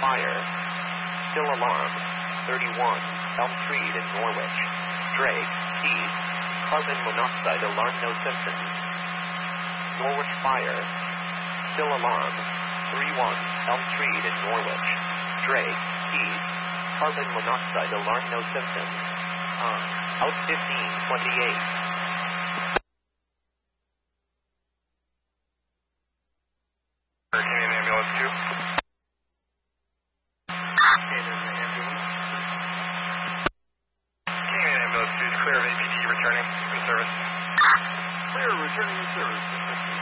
fire. Still alarm. 31, Elm Street in Norwich. Drake, Keith. Carbon monoxide alarm, no symptoms. Norwich fire. Still alarm. 31, Elm Street in Norwich. Drake, Keith. Carbon monoxide alarm, no symptoms. Out 1528. Canadian Ambulance 2. Canadian Ambulance 2 is clear of APD returning in service. Clear, returning in service.